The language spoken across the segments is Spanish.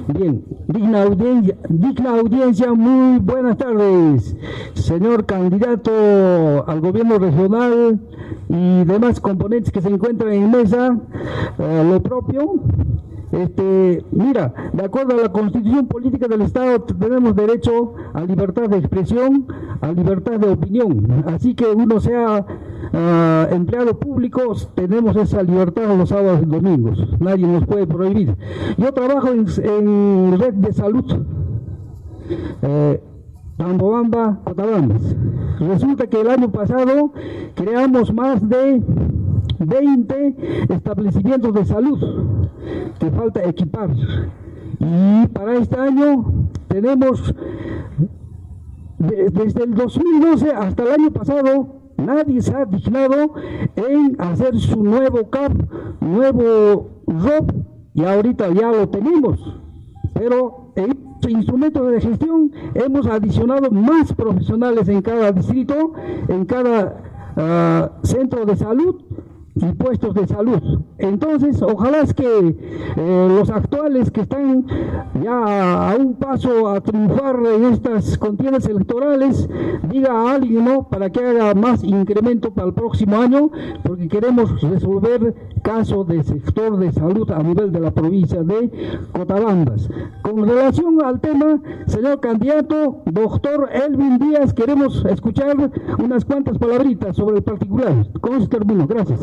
Bien, digna audiencia, muy buenas tardes, señor candidato al gobierno regional y demás componentes que se encuentran en mesa, lo propio. Mira, de acuerdo a la Constitución Política del Estado tenemos derecho a libertad de expresión, a libertad de opinión, así que uno sea empleado público, tenemos esa libertad los sábados y domingos, nadie nos puede prohibir. Yo trabajo en red de salud, Tambobamba, Cotabambas. Resulta que el año pasado creamos más de 20 establecimientos de salud que falta equipar, y para este año tenemos desde el 2012 hasta el año pasado nadie se ha dignado en hacer su nuevo CAP, nuevo ROP, y ahorita ya lo tenemos, pero en instrumentos de gestión hemos adicionado más profesionales en cada distrito, en cada centro de salud y puestos de salud. Entonces, ojalá es que los actuales que están ya a un paso a triunfar en estas contiendas electorales, diga a alguien, ¿no?, para que haga más incremento para el próximo año, porque queremos resolver casos del sector de salud a nivel de la provincia de Cotabambas. Con relación al tema, señor candidato, doctor Elvin Díaz, queremos escuchar unas cuantas palabritas sobre el particular. Con eso termino, gracias.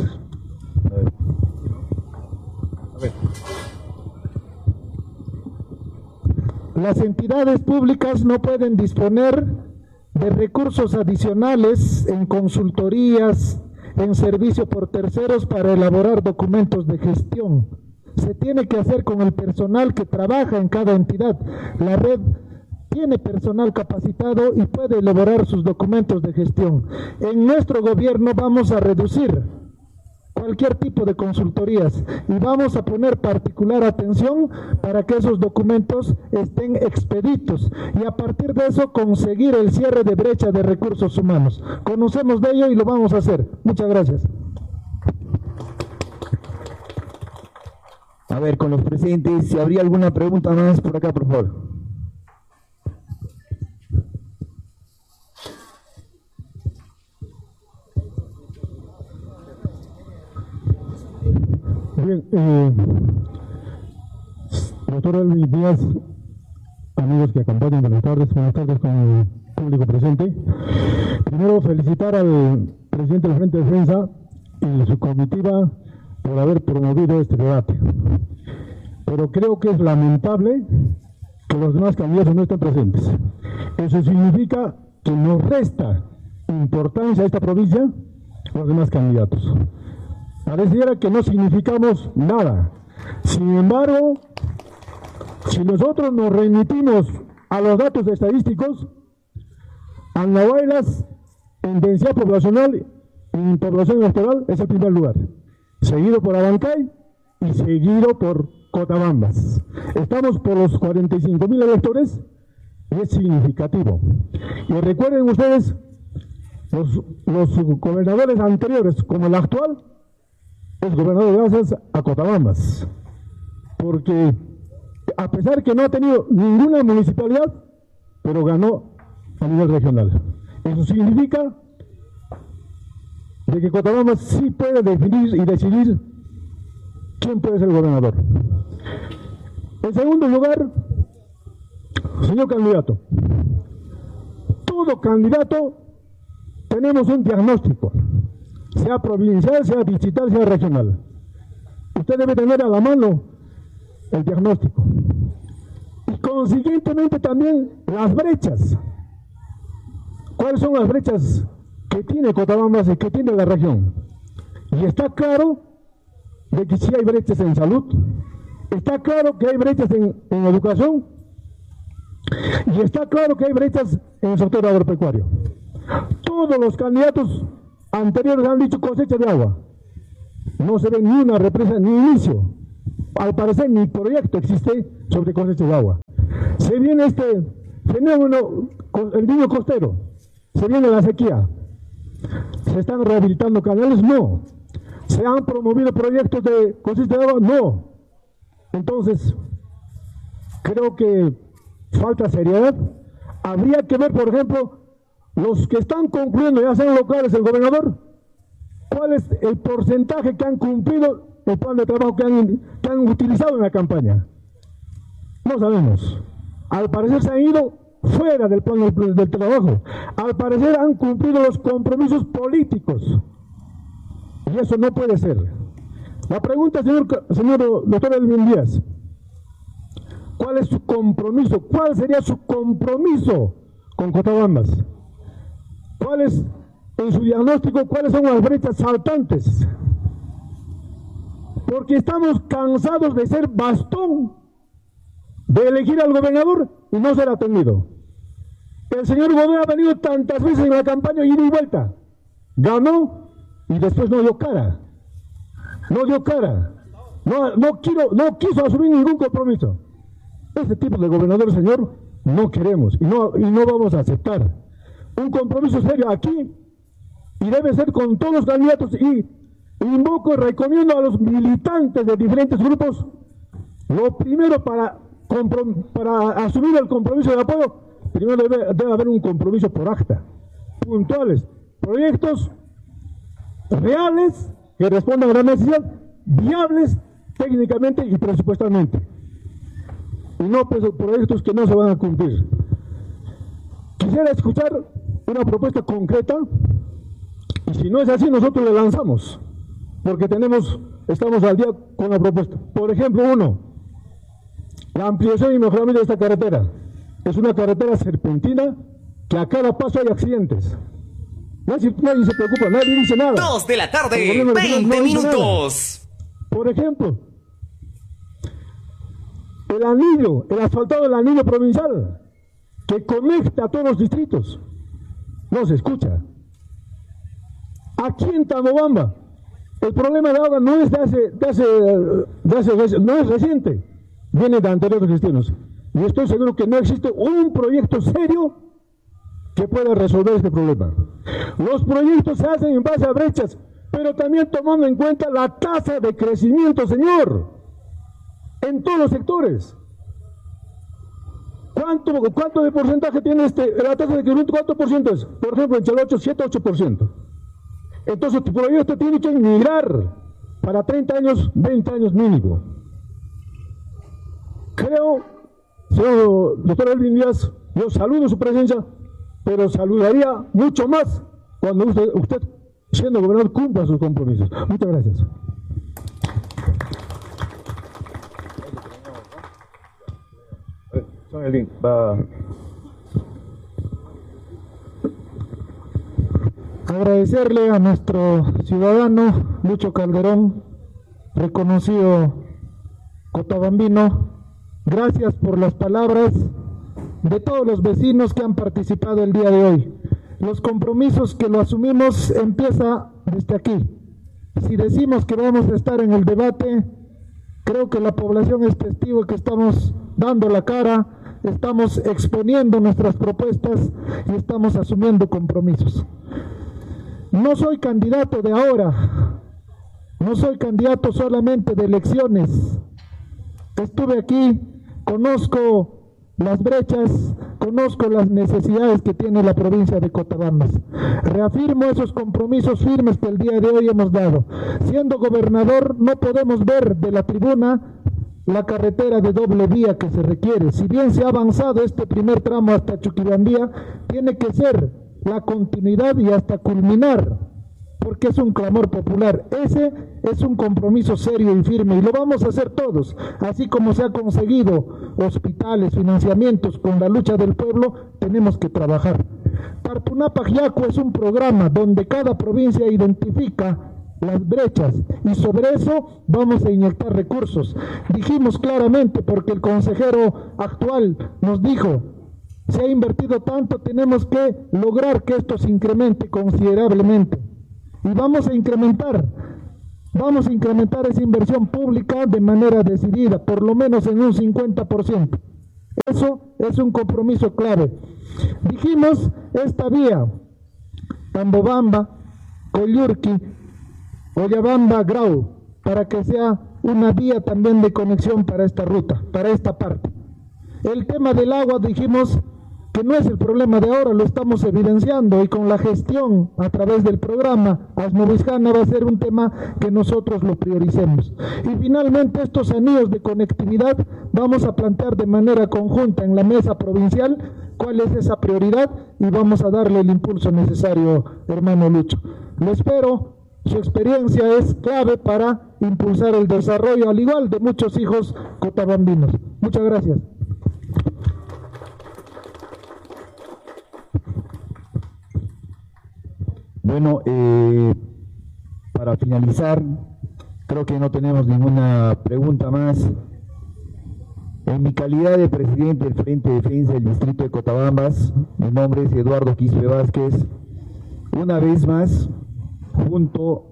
Las entidades públicas no pueden disponer de recursos adicionales en consultorías, en servicio por terceros para elaborar documentos de gestión. Se tiene que hacer con el personal que trabaja en cada entidad. La red tiene personal capacitado y puede elaborar sus documentos de gestión. En nuestro gobierno vamos a reducir cualquier tipo de consultorías y vamos a poner particular atención para que esos documentos estén expeditos y a partir de eso conseguir el cierre de brecha de recursos humanos. Conocemos de ello y lo vamos a hacer. Muchas gracias. A ver, con los presentes, si habría alguna pregunta más por acá, por favor. Bien, doctor Elvin Díaz, amigos que acompañan, buenas tardes con el público presente. Primero, felicitar al presidente del Frente de Defensa y su comitiva por haber promovido este debate. Pero creo que es lamentable que los demás candidatos no estén presentes. Eso significa que nos resta importancia a esta provincia los demás candidatos. Pareciera que no significamos nada. Sin embargo, si nosotros nos remitimos a los datos estadísticos, Andahuaylas en densidad poblacional y en población electoral es el primer lugar, seguido por Abancay y seguido por Cotabambas. Estamos por los 45.000 electores y es significativo. Y recuerden ustedes, los gobernadores anteriores como el actual, es gobernador gracias a Cotabambas, porque a pesar que no ha tenido ninguna municipalidad, pero ganó a nivel regional. Eso significa de que Cotabambas sí puede definir y decidir quién puede ser el gobernador. En segundo lugar, señor candidato, todo candidato tenemos un diagnóstico, sea provincial, sea distrital, sea regional. Usted debe tener a la mano el diagnóstico y consiguientemente también las brechas. ¿Cuáles son las brechas que tiene Cotabambas y que tiene la región? Y está claro de que sí hay brechas en salud, está claro que hay brechas en educación y está claro que hay brechas en el sector agropecuario. Todos los candidatos anteriores han dicho cosecha de agua. No se ve ni una represa ni inicio. Al parecer ni proyecto existe sobre cosecha de agua. Se viene este fenómeno, el niño costero. Se viene la sequía. ¿Se están rehabilitando canales? No. ¿Se han promovido proyectos de cosecha de agua? No. Entonces, creo que falta seriedad. Habría que ver, por ejemplo, los que están concluyendo, ya sean locales, el gobernador, cuál es el porcentaje que han cumplido el plan de trabajo que han utilizado en la campaña. No sabemos. Al parecer se han ido fuera del plan del trabajo. Al parecer han cumplido los compromisos políticos. Y eso no puede ser. La pregunta, señor doctor Elvin Díaz, ¿cuál es su compromiso? ¿Cuál sería su compromiso con Cotabambas? ¿Cuál es, en su diagnóstico, cuáles son las brechas saltantes? Porque estamos cansados de ser bastón, de elegir al gobernador y no ser atendido. El señor Godoy ha venido tantas veces en la campaña ida y vuelta. Ganó y después no dio cara. No dio cara. No quiso asumir ningún compromiso. Este tipo de gobernador, señor, no queremos y no vamos a aceptar. Un compromiso serio aquí y debe ser con todos los candidatos, y invoco y recomiendo a los militantes de diferentes grupos, lo primero para asumir el compromiso de apoyo, primero debe haber un compromiso por acta, puntuales, proyectos reales que respondan a la necesidad, viables técnicamente y presupuestalmente, y no proyectos que no se van a cumplir. Quisiera escuchar una propuesta concreta, y si no es así, nosotros le lanzamos, porque estamos al día con la propuesta. Por ejemplo, la ampliación y mejoramiento de esta carretera. Es una carretera serpentina que a cada paso hay accidentes. Nadie se preocupa, nadie dice nada. 2 de la tarde, 20 minutos. Por ejemplo, el asfaltado del anillo provincial, que conecta a todos los distritos. No se escucha. Aquí en Tambobamba, el problema de agua no es no es reciente, viene de anteriores gestiones. Y estoy seguro que no existe un proyecto serio que pueda resolver este problema. Los proyectos se hacen en base a brechas, pero también tomando en cuenta la tasa de crecimiento, señor, en todos los sectores. ¿Cuánto de porcentaje tiene la tasa de crecimiento? ¿Cuánto por ciento es? Por ejemplo, en Chalocho, 7-8%. Entonces, tu proyecto tiene que migrar para 30 años, 20 años mínimo. Creo, señor doctor Elvin Díaz, yo saludo su presencia, pero saludaría mucho más cuando usted siendo gobernador, cumpla sus compromisos. Muchas gracias. Agradecerle a nuestro ciudadano Lucho Calderón, reconocido cotabambino, gracias por las palabras de todos los vecinos que han participado el día de hoy. Los compromisos que lo asumimos empieza desde aquí. Si decimos que vamos a estar en el debate, creo que la población es testigo que estamos dando la cara, estamos exponiendo nuestras propuestas y estamos asumiendo compromisos. No soy candidato de ahora, no soy candidato solamente de elecciones. Estuve aquí, conozco las brechas, conozco las necesidades que tiene la provincia de Cotabambas. Reafirmo esos compromisos firmes que el día de hoy hemos dado. Siendo gobernador, no podemos ver de la tribuna la carretera de doble vía que se requiere. Si bien se ha avanzado este primer tramo hasta Chuquibambía, tiene que ser la continuidad y hasta culminar, porque es un clamor popular. Ese es un compromiso serio y firme, y lo vamos a hacer todos, así como se ha conseguido hospitales, financiamientos con la lucha del pueblo. Tenemos que trabajar. Tarpunapaj Yacu es un programa donde cada provincia identifica las brechas y sobre eso vamos a inyectar recursos. Dijimos claramente, porque el consejero actual nos dijo: se ha invertido tanto, tenemos que lograr que esto se incremente considerablemente. Y vamos a incrementar esa inversión pública de manera decidida, por lo menos en un 50%. Eso es un compromiso clave. Dijimos esta vía, Tambobamba, Collurqui, Oyabamba, Grau, para que sea una vía también de conexión para esta ruta, para esta parte. El tema del agua, dijimos que no es el problema de ahora, lo estamos evidenciando, y con la gestión a través del programa Asmovizcana va a ser un tema que nosotros lo prioricemos. Y finalmente, estos anillos de conectividad vamos a plantear de manera conjunta en la mesa provincial cuál es esa prioridad y vamos a darle el impulso necesario, hermano Lucho. Lo espero, su experiencia es clave para impulsar el desarrollo, al igual de muchos hijos cotabambinos. Muchas gracias. Bueno, para finalizar, creo que no tenemos ninguna pregunta más. En mi calidad de presidente del Frente de Defensa del Distrito de Cotabambas, mi nombre es Eduardo Quispe Vázquez, una vez más, junto,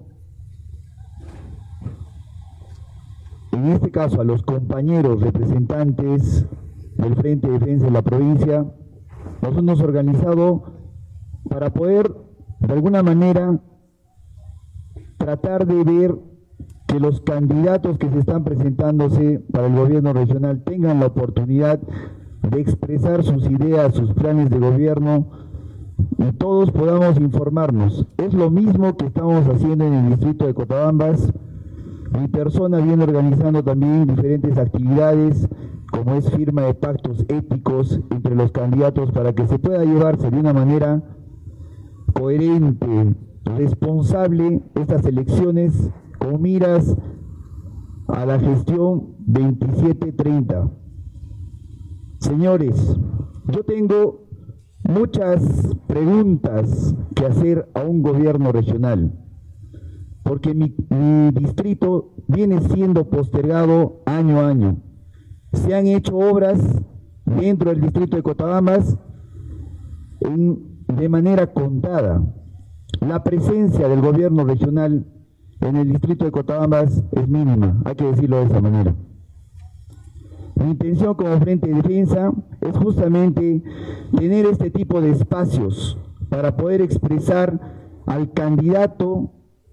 en este caso, a los compañeros representantes del Frente de Defensa de la provincia, nos hemos organizado para poder, de alguna manera, tratar de ver que los candidatos que se están presentándose para el gobierno regional tengan la oportunidad de expresar sus ideas, sus planes de gobierno, y todos podamos informarnos. Es lo mismo que estamos haciendo en el distrito de Cotabambas. Mi persona viene organizando también diferentes actividades, como es firma de pactos éticos entre los candidatos para que se pueda llevarse de una manera coherente, responsable estas elecciones con miras a la gestión 27-30. Señores, yo tengo muchas preguntas que hacer a un gobierno regional, porque mi distrito viene siendo postergado año a año. Se han hecho obras dentro del distrito de Cotabambas de manera contada. La presencia del gobierno regional en el distrito de Cotabambas es mínima, hay que decirlo de esa manera. Mi intención como Frente de Defensa es justamente tener este tipo de espacios para poder expresar al candidato,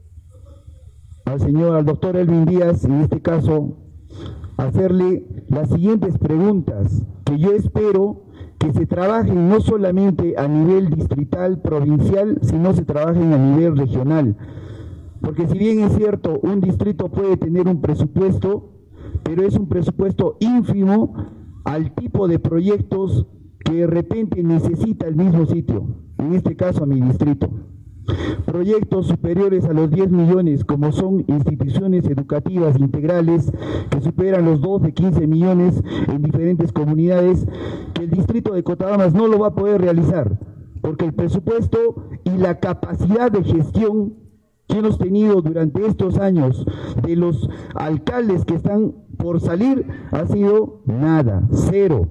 al doctor Elvin Díaz, en este caso, hacerle las siguientes preguntas que yo espero que se trabajen no solamente a nivel distrital, provincial, sino se trabajen a nivel regional. Porque si bien es cierto, un distrito puede tener un presupuesto, pero es un presupuesto ínfimo al tipo de proyectos que de repente necesita el mismo sitio, en este caso a mi distrito. Proyectos superiores a los 10 millones, como son instituciones educativas integrales que superan los 12, 15 millones en diferentes comunidades, que el distrito de Cotabambas no lo va a poder realizar, porque el presupuesto y la capacidad de gestión que hemos tenido durante estos años de los alcaldes que están por salir ha sido nada, cero.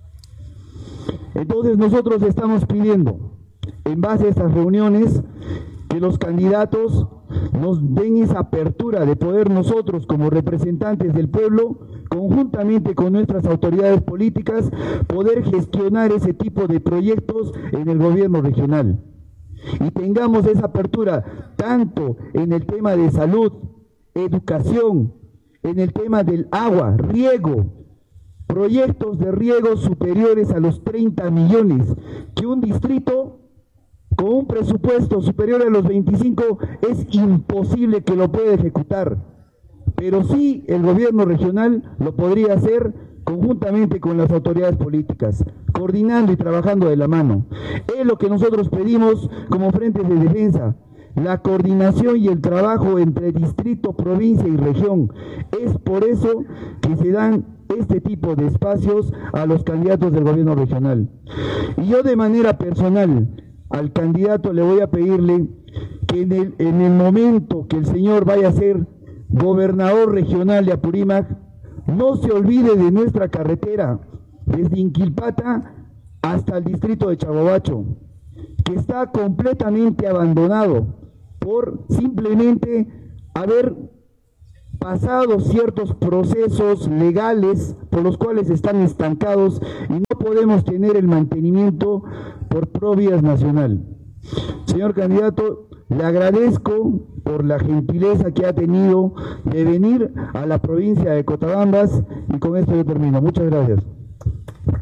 Entonces nosotros estamos pidiendo, en base a estas reuniones, que los candidatos nos den esa apertura de poder nosotros, como representantes del pueblo, conjuntamente con nuestras autoridades políticas, poder gestionar ese tipo de proyectos en el gobierno regional. Y tengamos esa apertura tanto en el tema de salud, educación, en el tema del agua, riego, proyectos de riego superiores a los 30 millones, que un distrito con un presupuesto superior a los 25 es imposible que lo pueda ejecutar, pero sí el gobierno regional lo podría hacer conjuntamente con las autoridades políticas, coordinando y trabajando de la mano. Es lo que nosotros pedimos como Frente de Defensa, la coordinación y el trabajo entre distrito, provincia y región. Es por eso que se dan este tipo de espacios a los candidatos del gobierno regional. Y yo de manera personal, al candidato le voy a pedirle que en el momento que el señor vaya a ser gobernador regional de Apurímac, no se olvide de nuestra carretera desde Inquilpata hasta el distrito de Chagobacho, que está completamente abandonado por simplemente haber pasado ciertos procesos legales por los cuales están estancados y no podemos tener el mantenimiento por Provías Nacional. Señor candidato, le agradezco por la gentileza que ha tenido de venir a la provincia de Cotabambas y con esto yo termino. Muchas gracias.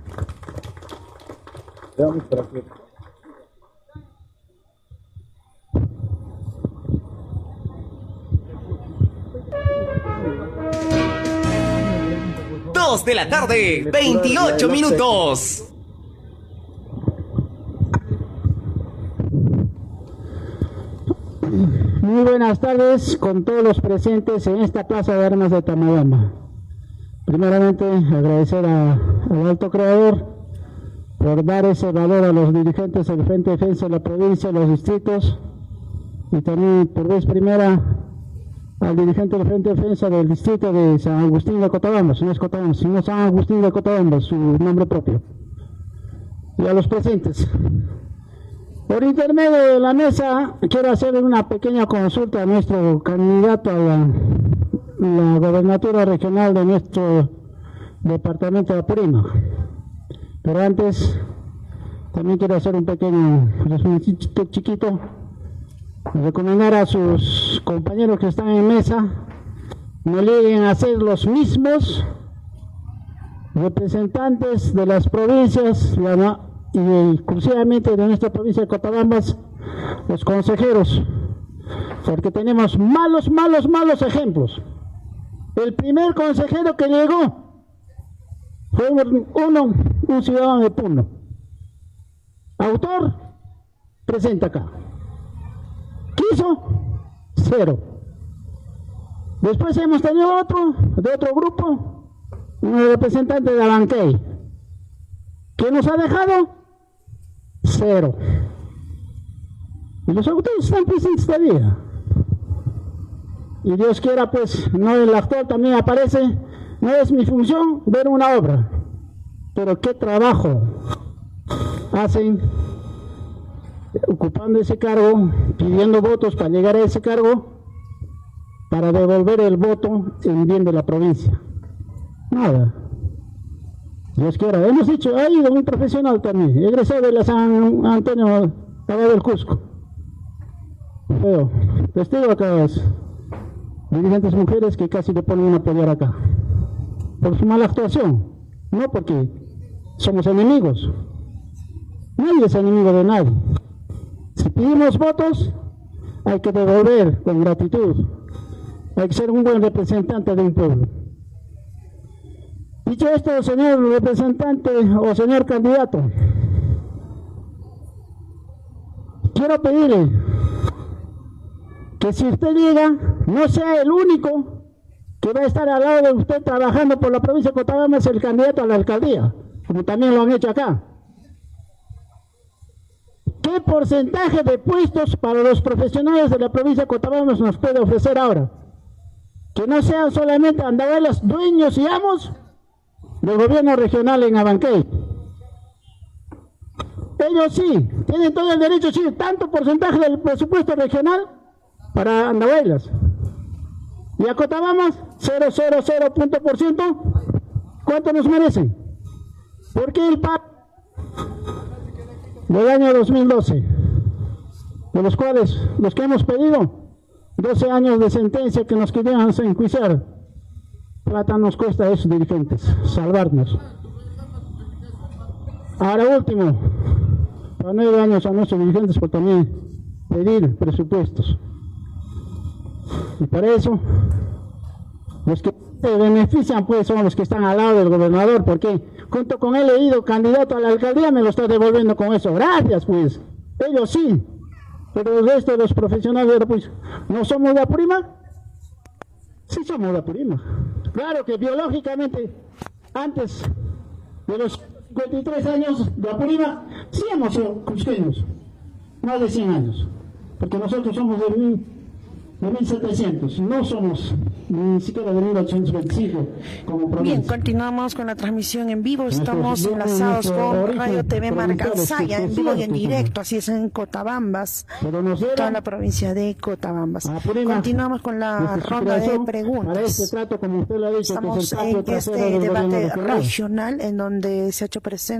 2 de la tarde, 28 minutos. Muy buenas tardes con todos los presentes en esta Plaza de Armas de Tamayamba. Primeramente, agradecer al Alto Creador por dar ese valor a los dirigentes del Frente de Defensa de la provincia, los distritos, y también por vez primera al dirigente del Frente de Defensa del distrito de San Agustín de Cotabambas, no es Cotabambas, sino San Agustín de Cotabambas, su nombre propio, y a los presentes. Por intermedio de la mesa, quiero hacer una pequeña consulta a nuestro candidato a la gobernatura regional de nuestro departamento de Apurímac. Pero antes, también quiero hacer un pequeño resumen chiquito, recomendar a sus compañeros que están en mesa, no lleguen a ser los mismos representantes de las provincias, y exclusivamente de nuestra provincia de Cotabambas, los consejeros, porque tenemos malos ejemplos. El primer consejero que llegó fue un ciudadano de Puno. Autor, presente acá. Quiso, 0. Después hemos tenido otro, de otro grupo, un representante de Abancay. ¿Qué nos ha dejado? 0. Y los autores están presentes todavía. Y Dios quiera, pues, no el actual también aparece. No es mi función ver una obra, pero qué trabajo hacen ocupando ese cargo, pidiendo votos para llegar a ese cargo, para devolver el voto en bien de la provincia. Nada. Dios quiera. Hemos dicho, ha ido un profesional también, egresado de la San Antonio Abad del Cusco. Feo. Testigo acá es dirigentes mujeres que casi le ponen a pelear acá. Por su mala actuación. No porque somos enemigos. Nadie es enemigo de nadie. Si pedimos votos, hay que devolver con gratitud. Hay que ser un buen representante de un pueblo. Dicho esto, señor representante o señor candidato, quiero pedirle que si usted llega, no sea el único que va a estar al lado de usted trabajando por la provincia de Cotabambas, el candidato a la alcaldía, como también lo han hecho acá. ¿Qué porcentaje de puestos para los profesionales de la provincia de Cotabambas nos puede ofrecer ahora? Que no sean solamente andahuelas, dueños y amos del gobierno regional en Abancay. Ellos sí, tienen todo el derecho, sí, tanto porcentaje del presupuesto regional para andahuelas. Y a Cotabambas, 0,00 punto por ciento, ¿cuánto nos merecen? ¿Por qué el PAC del año 2012? De los cuales, los que hemos pedido, 12 años de sentencia que nos querían enjuiciar. Plata nos cuesta a esos dirigentes, salvarnos. Ahora último, para 9 años a nuestros dirigentes por también pedir presupuestos. Y para eso, los que se benefician pues son los que están al lado del gobernador, porque junto con él he ido candidato a la alcaldía, me lo está devolviendo con eso. Gracias pues, ellos sí, pero el resto de los profesionales pues, ¿no somos de Apurímac? Sí somos de Apurímac. Claro que biológicamente, antes de los 53 años de Apurímac, sí hemos sido cusqueños, más de 100 años, porque nosotros somos de 1700, no somos ni siquiera de 1825 como provincia. Bien, continuamos con la transmisión en vivo, estamos enlazados con Radio TV Marcansaya, en vivo y en directo, así es en Cotabambas, toda la provincia de Cotabambas. Continuamos con la ronda de preguntas. Estamos en este debate regional en donde se ha hecho presente